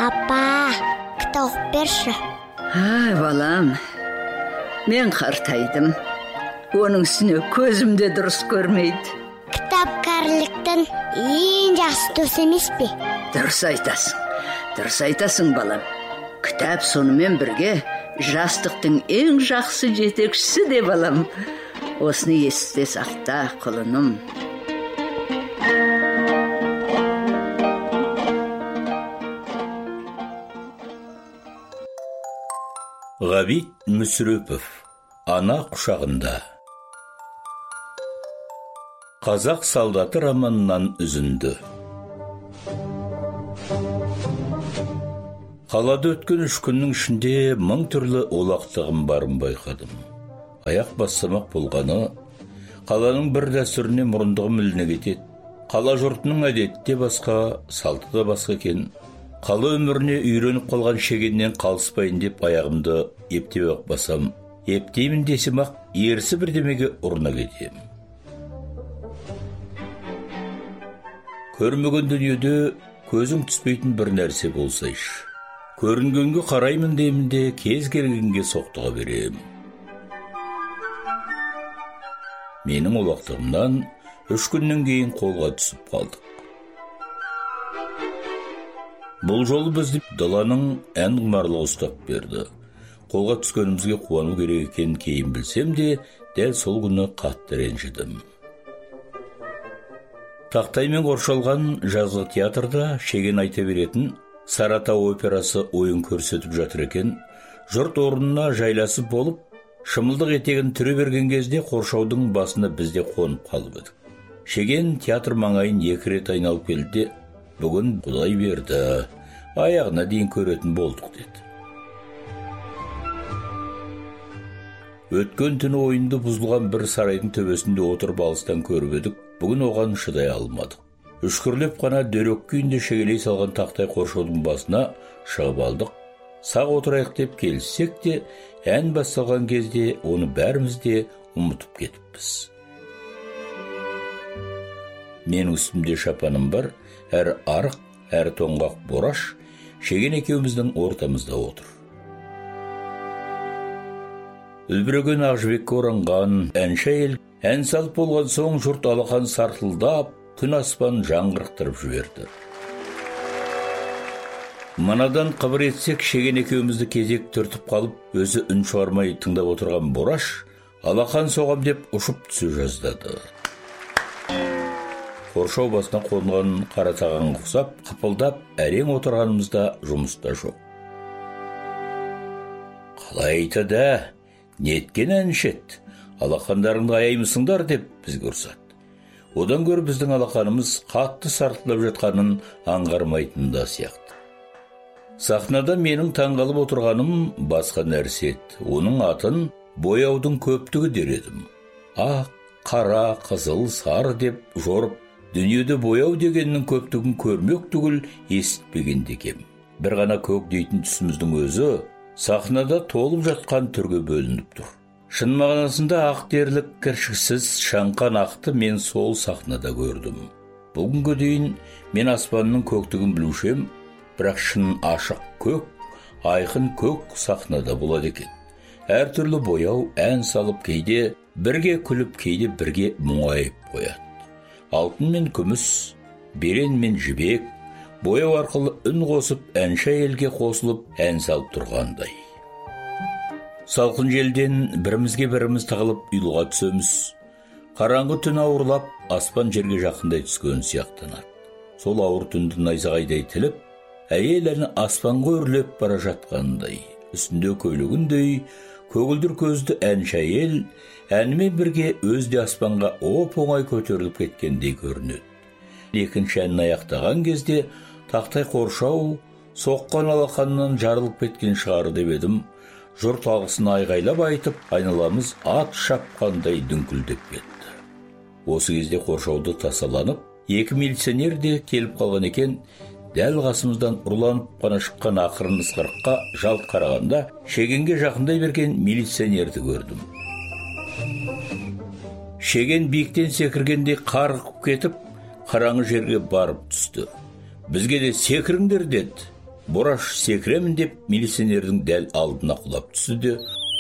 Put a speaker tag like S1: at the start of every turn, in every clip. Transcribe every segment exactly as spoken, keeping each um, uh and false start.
S1: Апа, кітап оқып берші.
S2: Ай, балам, мен қартайдым. Оның үстіне көзімде дұрыс көрмейді.
S1: Кітап кәріліктің ең жақсы досы емес пе?
S2: Дұрыс айтасың, дұрыс айтасың балам. Кітап сонымен бірге жастықтың ең жақсы жетекшісі де балам. Осыны есте сақта, құлыным.
S3: Ғабит Мүсірепов, ана құшағында. Қазақ солдаты романынан үзінді. Қалада өткен үш күннің ішінде мың түрлі олақтығым барын байқадым. Аяқ бассамақ болғаны, қаланың бір дәстүріне мұрындығым іліне кетеді. Қала жұртының әдетте басқа, салты да басқа екен. Қала өміріне үйреніп қалған шегеннен қалыспайын деп аяғымды ептеп ақ басам. Ептеймін десем ақ, ерсі бірдемеге ұрына кетем. Көрмеген дүниеде көзің түспейтін бір нәрсе болсайшы. Көрінгенге қараймын деймін де, кез келгенге соқтыға берем. Менің олақтығымнан үш күннен кейін қолға түсіп қалдық. Бұл жолы бізді даланың ән құмарлығы ұстап берді. Қолға түскенімізге қуану керек екенін кейін білсем де, дәл сол күні қатты ренжідім. Тақтаймен қоршалған жазғы театрда Шеген айта беретін Саратау операсы ойын көрсетіп жатыр екен. Жұрт орнына жайласып болып, шымылдық етегін түре берген кезде қоршаудың басына бізде қонып қалып едік. Шеген театр маңайын екі рет айналып келді. Бүгін Құдай берді, аяғына дейін көретін болдық деді. Өткен түні ойынды бұзылған бір сарайдың төбесінде отырып алыстан көріп едік. Бүгін оған шыдай алмадық. Үшкірлеп қана дөрекі күйінде шегелей салған тақтай қоршаудың басына шығып алдық. Сақ отырайық деп келіссек те, ән басталған кезде оны бәріміз де ұмытып кетіппіз. Менің үстімде шапаным бар, әр арық, әр тоңғақ бораш, Шеген екеуміздің ортамызда отыр. Үлбіреген ақжібекке оранған әнші әйел, ән салып болған соң жұрт алақан сартылдап, күн аспан жаңғырықтырып жіберді. Манадан қыбыр етсек, Шеген екеумізді кезек түртіп қалып, өзі үн шығармай тыңдап отырған бораш, алақан соғам деп ұшып түсе жаздады. Қоршау басына қонған қаратаған құсап, қыпылдап, әрең отырғанымызда жұмыста жоқ. Қалай айтады, неткен әншет, алақандарыңды аяймысыңдар деп бізге ұрсады. Одан гөрі біздің алақанымыз қатты сартылап жатқанын аңғармайтын да сияқты. Сахнада менің таңғалып отырғаным басқа нәрсе еді. Оның атын бояудың көптігі дер едім. Ақ, қара, қызыл, сары деп жорып, дүниеде бояу дегеннің көптігін көрмек түгіл естіппеген декем. Бір ғана көк дейтін түсіміздің өзі сахнада толып жатқан түрге бөлініп тұр. Шын мағынасында ақ дерлік кіршіксіз шаңқан ақты мен сол сахнада көрдім. Бүгінгі дейін мен аспанның көктігін білушем, бірақ шын ашық көк, айқын көк сахнада болады екен. Әр түрлі бояу ән салып, кейде бірге күліп, кейде бірге мұңайып қояды. Алтын мен күміс, берен мен жібек, бояу арқылы үн қосып, әнші әйелге қосылып, ән салып тұрғандай. Салқын желден бірімізге біріміз тағылып ұйылға түсеміз. Қараңғы түн ауырлап, аспан жерге жақындай түскен сияқтанады. Сол ауыр түнді найзағайдай тіліп, әйел әні аспанға өрлеп бара жатқандай, үстінде көйлегіндей, көгілдір көзді әнші әйел әнімен бірге өзде аспанға оп-оңай көтеріліп кеткендей көрінеді. Екінші әнін аяқтаған кезде тақтай қоршау соққан алақаннан жарылып кеткен шығар деп едім. Жұрт алғысын айғайлап айтып, айналамыз ат шапқандай дүңкілдеп кетті. Осы кезде қоршауды тасаланып, екі милиционер де келіп қалған екен. Дәл қасымыздан ұрланып қана шыққан ақырын ысқырыққа жалт қарағанда, Шегенге жақындай берген милиционерді көрдім. Шеген биіктен секіргенде қарғып кетіп, қараңғы жерге барып түсті. Бізге де секіріңдер деді. Бораш секіремін деп милиционердің дәл алдына құлап түсті де: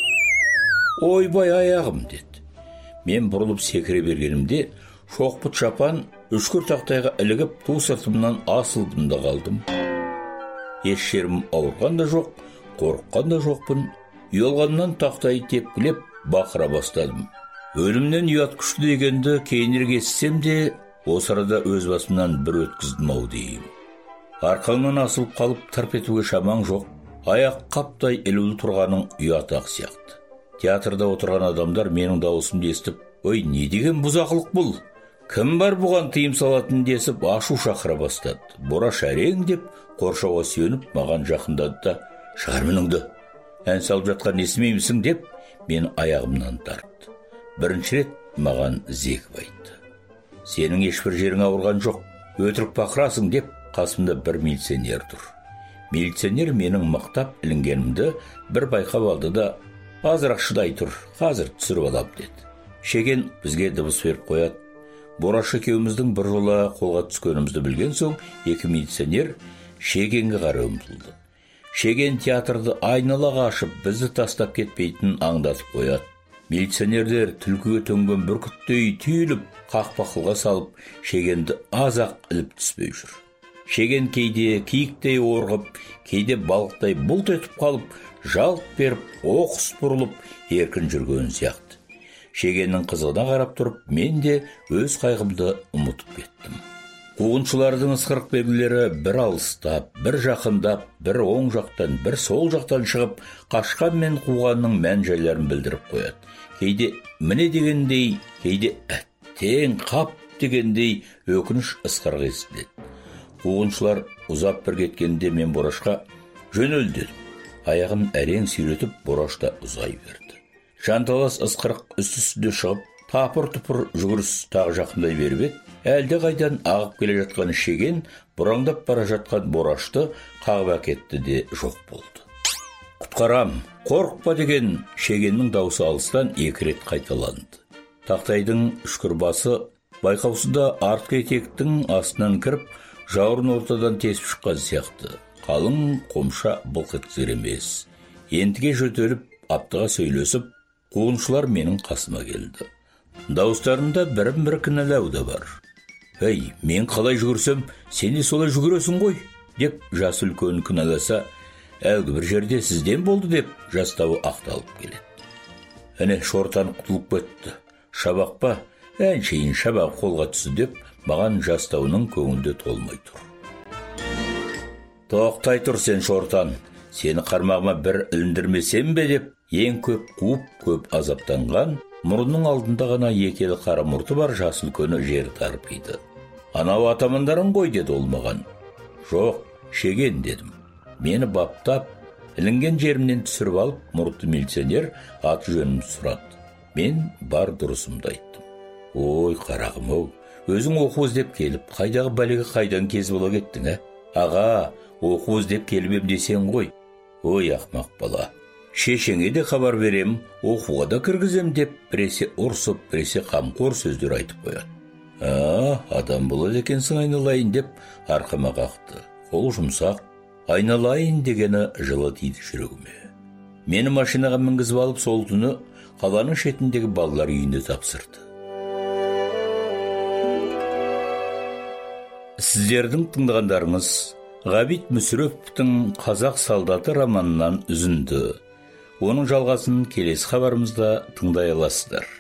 S3: «Ойбай, аяғым!» деді. Мен бұрылып секіре бергенімде шоқпыт шапан үшкір тақтайға ілігіп, ту сыртымнан асылдым да қалдым. Еш жерім ауырған да жоқ, қорыққан да жоқпын. Ұялғаннан тақтайы тепкілеп бақыра бастадым. Өлімнен ұят күшті дегенді кейінірек естісем де, осы арада өз басымнан бір өткіздім ау деймін. Арқаңнан асылып қалып тырп етуге шамаң жоқ, аяқ қаптай ілулі тұрғаның ұят-ақ сияқты. Театрда отырған адамдар менің дауысымды естіп: «Ой, не деген бұзақылық бұл? Кім бар бұған тыйым салатын?» десіп ашу шақыра бастады. Бораш әрең деп қоршауға сүйеніп маған жақындады да: «Шығар мініңді, ән салып жатқан естімеймісің?» деп мені аяғымнан тартты. Бірінші рет маған зекіп айтты: «Сенің ешбір жерің ауырған жоқ, өтірік бақырасың» деп қасымда бір милиционер тұр. Милиционер менің мықтап ілінгенімді бір байқап алды да: «Азырақ шыдай тұр, қазір түсіріп алам» деді. Шеген бізге дыбыс беріп қояды. Бораш екеуміздің бір жола қолға түскенімізді білген соң, екі милиционер Шегенге қарай ұмтылды. Шеген театрды айналаға ашып, бізді тастап кетпейтінін аңдатып қояды. Милиционерлер түлкіге төнген бүркіттей түйіліп, қақпақылға салып, Шегенді аз-ақ іліп түспей жүр. Шеген кейде киіктей орғып, кейде балықтай бұлт етіп қалып, жалт беріп, оқыс бұрылып, еркін жүрген сияқты. Шегеннің қызығына қарап тұрып, мен де өз қайғымды ұмытып кеттім. Қуғыншылардың ысқырық белгілері бір алыстап, бір жақындап, бір оң жақтан, бір сол жақтан шығып, қашқан мен қуғанның мән жайларын білдіріп қояды. Кейде міне дегендей, кейде әттең қап дегендей өкініш ысқырық естіледі. Қуғыншылар ұзап бір кеткенде мен Борашқа: «Жөнел» дедім. Аяғын әрең сүйретіп, Бораш та ұзай берді. Жанталас ысқырық үсті-үстіне шығып, тапыр-тұпыр жүгіріс тағы жақындай беріп еді, әлде қайдан ағып келе жатқан Шеген бұраңдап бара жатқан Борашты қағып әкетті де жоқ болды. «Құтқарам, қорықпа» деген Шегеннің даусы алыстан екі рет қайталанды. Тақтайдың үшкір басы байқаусызда артқы етектің астынан кіріп, жауырын ортадан тесіп шыққан сияқты. Қалың қомша былқ еткізер емес. Ентіге жөтеліп, аптыға сөйлесіп, қуғыншылар менің қасыма келді. Дауыстарында бірін-бірі кінәлау да бар. «Ей, мен қалай жүгірсем, сен де солай жүгіресің ғой» деп жас үлкенін кінәласа, «Әлгі бір жерде сізден болды» деп жастауы ақталып келеді. Әне шортан құтылып кетті. Шабақ па, әншейін шабақ қолға түсті деп маған жастауының көңілде толмай тұр. «Тоқтай тұр сен, шортан, сені қармағыма бір іліндірмесем бе» деп ең көп қуып, көп азаптанған, мұрынның алдында ғана екелі қара мұрты бар жас үлкені жер тарпиды. «Анау атамандарың ғой» деді ол маған. «Жоқ, Шеген» дедім. Мені баптап, ілінген жерімнен түсіріп алып, мұртты милиционер аты жөнімді сұрады. Мен бар дұрысымды айттым. «Ой, қарағым-ау, өзің оқу іздеп келіп, қайдағы бәлеге қайдан кез бола кеттің, ә? Аға, оқу іздеп келіп ем десең ғой». «Ой, ақмақ бала, шешеңе де хабар берем, оқуға да кіргізем» деп біресе ұрсып, біресе қамқор сөздер айтып қояды. «А, адам болады екенсің, айналайын» деп арқама қақты. Қол жұмсақ, айналайын дегені жылы тиді жүрегіме. Мені машинаға мінгізіп алып, сол түні қаланың шетіндегі балалар үйінде тапсырды. Сіздердің тыңдағандарыңыз Ғабит Мүсіреповтің «Қазақ солдаты» романынан үзінді. Оның жалғасын келесі хабарымызда тыңдай аласыздар.